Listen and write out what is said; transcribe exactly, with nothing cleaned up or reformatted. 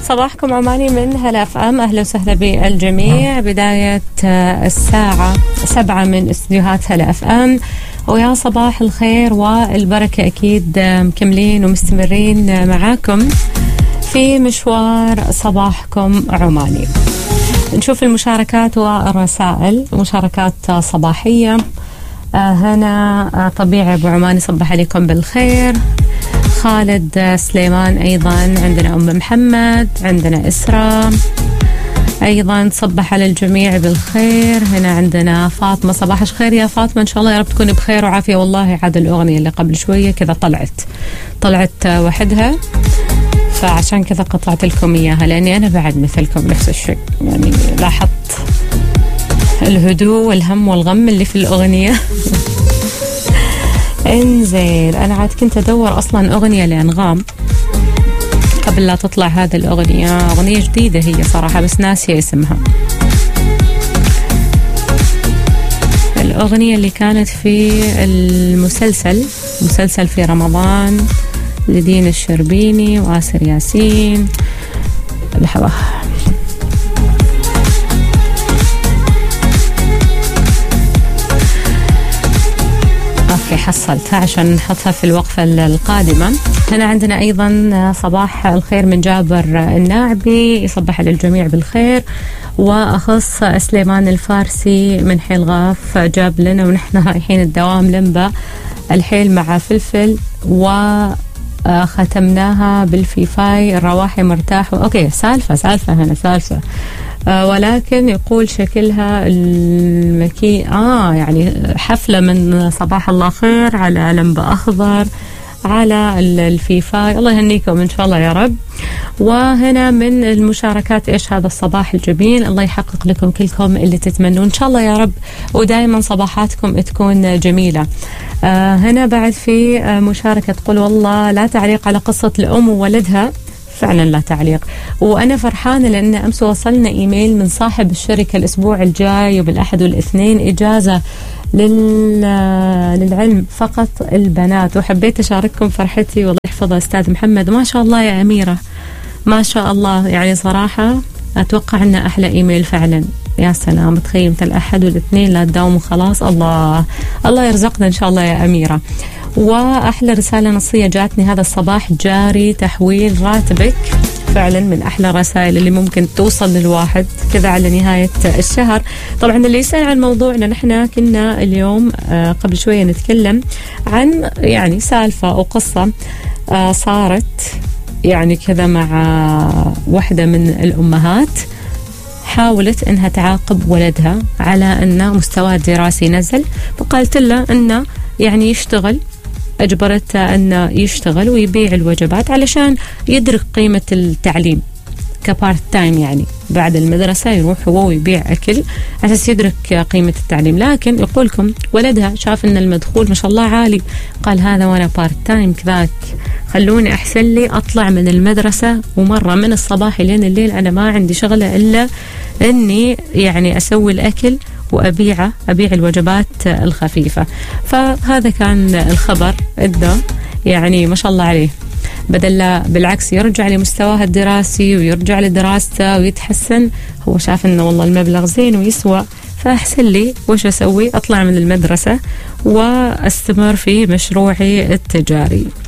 صباحكم عماني من هلا اف ام. اهلا وسهلا بالجميع. بداية الساعة سبعة من استديوهات هلا اف ام، ويا صباح الخير والبركة. اكيد مكملين ومستمرين معاكم في مشوار صباحكم عماني. نشوف المشاركات والرسائل. مشاركات صباحية. هنا طبيعي ابو عماني صبح عليكم بالخير. خالد سليمان أيضا عندنا. أم محمد عندنا. إسراء أيضا صبح على الجميع بالخير. هنا عندنا فاطمة. صباح الخير يا فاطمة، إن شاء الله يا رب تكوني بخير وعافية. والله عاد الأغنية اللي قبل شوية كذا طلعت طلعت وحدها، فعشان كذا قطعت لكم إياها، لأني أنا بعد مثلكم نفس الشيء، يعني لاحظت الهدوء والهم والغم اللي في الأغنية. انزين، انا عاد كنت ادور اصلا اغنية لانغام قبل لا تطلع هذه الاغنية. اغنية جديدة هي صراحة بس ناسية اسمها. الاغنية اللي كانت في المسلسل مسلسل في رمضان لدين الشربيني وآسر ياسين. لحظة، اوكي حصلتها عشان نحطها في الوقفة القادمة. هنا عندنا ايضا صباح الخير من جابر الناعبي، يصبح على الجميع بالخير. واخص سليمان الفارسي من حيل غاف جاب لنا ونحن رايحين الدوام لمبة الحيل مع فلفل، وختمناها بالفيفاي الرواحي مرتاح. اوكي سالفة سالفة هنا سالفة آه ولكن يقول شكلها المكي آه يعني حفلة من صباح الله خير على لمبة أخضر على الفيفاي. الله يهنيكم إن شاء الله يا رب. وهنا من المشاركات إيش هذا الصباح الجميل. الله يحقق لكم كلكم اللي تتمنون إن شاء الله يا رب، ودائما صباحاتكم تكون جميلة. آه هنا بعد في آه مشاركة تقول والله لا تعليق على قصة الأم وولدها. فعلا لا تعليق، وأنا فرحانة لأن أمس وصلنا إيميل من صاحب الشركة الأسبوع الجاي وبالأحد والاثنين إجازة لل... للعلم فقط البنات، وحبيت أشارككم فرحتي. والله يحفظها أستاذ محمد. ما شاء الله يا أميرة، ما شاء الله، يعني صراحة أتوقع أنه أحلى إيميل فعلا. يا سلام، تخيل مثل الأحد والاثنين لا تداوم وخلاص. الله الله يرزقنا إن شاء الله يا أميرة. وأحلى رسالة نصية جاتني هذا الصباح، جاري تحويل راتبك. فعلا من أحلى الرسائل اللي ممكن توصل للواحد كذا على نهاية الشهر. طبعا اللي يسأل عن موضوعنا، نحن كنا اليوم آه قبل شوية نتكلم عن يعني سالفة أو قصة آه صارت يعني كذا مع واحدة من الأمهات، حاولت انها تعاقب ولدها على ان مستواه الدراسي نزل، فقالت له انه يعني يشتغل، اجبرته انه يشتغل ويبيع الوجبات علشان يدرك قيمة التعليم كبارت تايم، يعني بعد المدرسة يروح هو ويبيع أكل أساس يدرك قيمة التعليم. لكن يقولكم ولدها شاف أن المدخول ما شاء الله عالي، قال هذا وأنا بارت تايم كذاك، خلوني أحسن لي أطلع من المدرسة ومرة من الصباح لين الليل أنا ما عندي شغلة إلا أني يعني أسوي الأكل وأبيعه، أبيع الوجبات الخفيفة. فهذا كان الخبر إدى يعني ما شاء الله عليه، بدل لا بالعكس يرجع لمستواه الدراسي ويرجع لدراسته ويتحسن، هو شاف انه والله المبلغ زين ويسوى، فأحسن لي وش أسوي؟ أطلع من المدرسة واستمر في مشروعي التجاري.